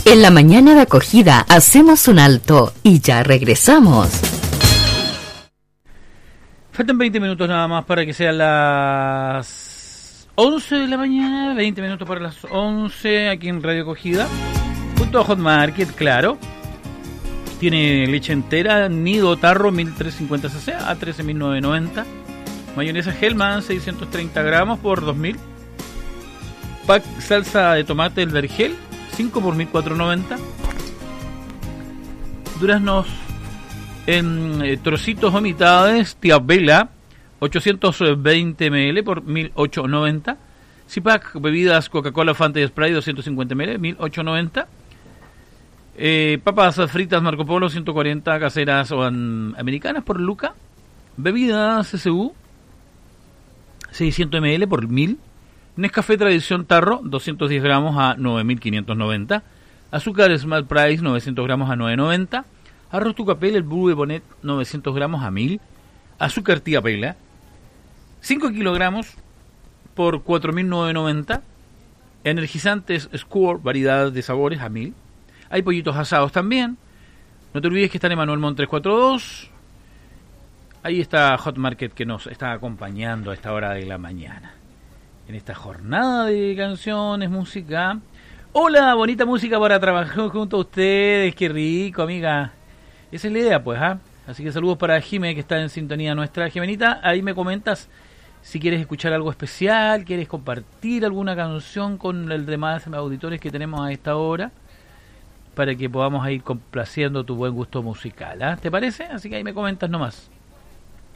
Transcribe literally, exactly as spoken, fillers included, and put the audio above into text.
En la mañana de acogida hacemos un alto y ya regresamos. Faltan veinte minutos nada más para que sean las once de la mañana, veinte minutos para las once aquí en Radio Acogida. Junto a Hot Market, claro. Tiene leche entera, nido tarro mil trescientos cincuenta cc a trece mil novecientos noventa. Mayonesa Hellman seiscientos treinta gramos por dos mil. Pack salsa de tomate del vergel cinco por mil cuatrocientos noventa. Duraznos en eh, trocitos o mitades, Tía Vela ochocientos veinte mililitros por mil ochocientos noventa. Zipac bebidas Coca-Cola, Fanta y Sprite doscientos cincuenta mililitros, mil ochocientos noventa. Eh, papas fritas Marco Polo ciento cuarenta caseras o an, americanas por Luca. Bebidas C C U seiscientos mililitros por mil. Nescafé Tradición Tarro doscientos diez gramos a nueve mil quinientos noventa. Azúcar Small Price novecientos gramos a nueve mil noventa. Arroz Tucapel, el Blue de Bonet novecientos gramos a mil. Azúcar Tía Pela cinco kilogramos por cuatro mil novecientos noventa. Energizantes Score, variedad de sabores a mil. Hay pollitos asados también. No te olvides que está en Emanuel Mont trescientos cuarenta y dos. Ahí está Hot Market que nos está acompañando a esta hora de la mañana. En esta jornada de canciones, música. Hola, bonita música para trabajar junto a ustedes. Qué rico, amiga. Esa es la idea, pues, ¿ah? ¿eh? Así que saludos para Jimé, que está en sintonía nuestra. Jimenita, ahí me comentas si quieres escuchar algo especial, quieres compartir alguna canción con el demás auditores que tenemos a esta hora, para que podamos ir complaciendo tu buen gusto musical, ¿ah? ¿eh? ¿Te parece? Así que ahí me comentas nomás.